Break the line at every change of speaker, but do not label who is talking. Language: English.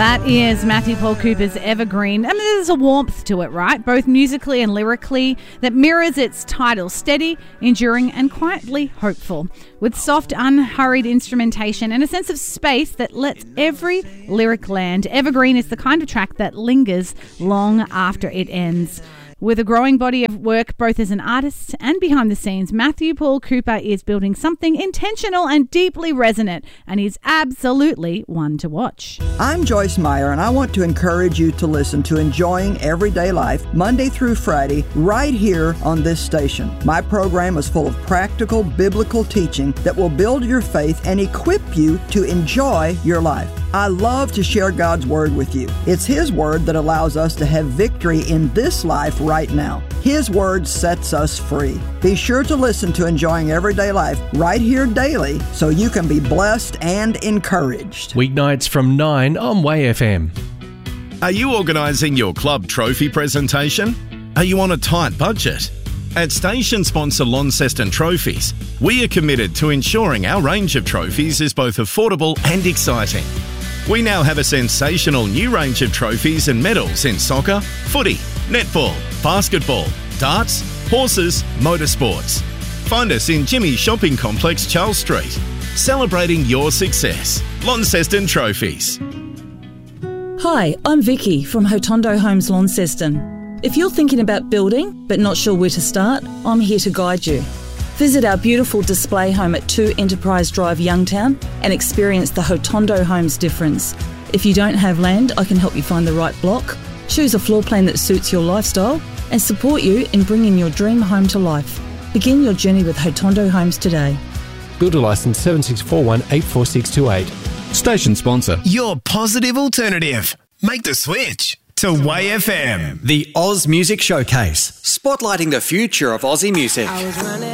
That is Matthew Paul Cooper's Evergreen. I mean, there's a warmth to it, right? Both musically and lyrically that mirrors its title, steady, enduring and quietly hopeful. With soft, unhurried instrumentation and a sense of space that lets every lyric land, Evergreen is the kind of track that lingers long after it ends. With a growing body of work both as an artist and behind the scenes, Matthew Paul Cooper is building something intentional and deeply resonant, and he's absolutely one to watch.
I'm Joyce Meyer, and I want to encourage you to listen to Enjoying Everyday Life Monday through Friday right here on this station. My program is full of practical biblical teaching that will build your faith and equip you to enjoy your life. I love to share God's Word with you. It's His Word that allows us to have victory in this life right now. His Word sets us free. Be sure to listen to Enjoying Everyday Life right here daily so you can be blessed and encouraged.
Weeknights from 9 on Way FM.
Are you organising your club trophy presentation? Are you on a tight budget? At station sponsor Launceston Trophies, we are committed to ensuring our range of trophies is both affordable and exciting. We now have a sensational new range of trophies and medals in soccer, footy, netball, basketball, darts, horses, motorsports. Find us in Jimmy's Shopping Complex, Charles Street. Celebrating your success. Launceston Trophies.
Hi, I'm Vicky from Hotondo Homes Launceston. If you're thinking about building but not sure where to start, I'm here to guide you. Visit our beautiful display home at 2 Enterprise Drive, Youngtown, and experience the Hotondo Homes difference. If you don't have land, I can help you find the right block, choose a floor plan that suits your lifestyle, and support you in bringing your dream home to life. Begin your journey with Hotondo Homes today.
Builder licence 7641-84628.
Station sponsor.
Your positive alternative. Make the switch to Way FM.
The Oz Music Showcase, spotlighting the future of Aussie music.